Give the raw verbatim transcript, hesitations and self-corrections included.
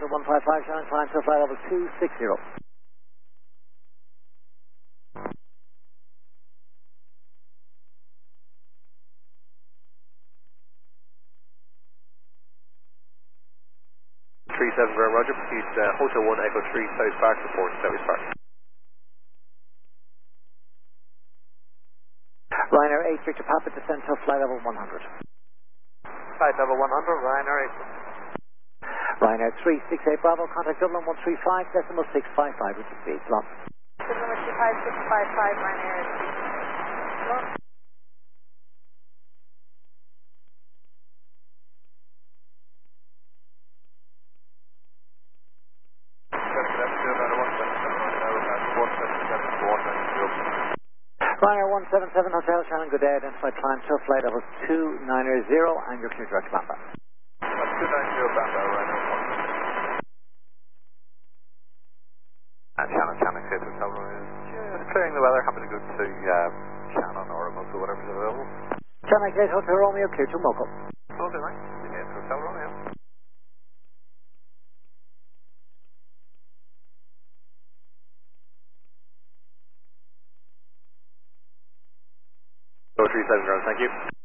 Delta one five five, Shannon, climb to flight level two six zero. three seven Ground, roger, proceed uh, Hotel one Echo three South Park, report South Park. Ryanair eight Victor Papa, descend to flight level one hundred. Flight level one hundred, Ryanair eight. Ryanair three six eight Bravo, contact Dublin one three five decimal six five five with the speed. Long. Dublin one three five six five five, Ryanair eight. Long. Ryanair one seven seven Hotel, Shannon, good day, identified climb to flight level two nine zero, and you're clear direct Bamba. two nine zero Bamba, Ryanair one. And Shannon, Shannon, Chase Hotel is just clearing the weather, happy to go to uh, Shannon or Moco, whatever's available. Shannon, Chase Hotel Romeo, clear to Moco. Okay, right. Chase Hotel Romeo. three seven Ground, thank you.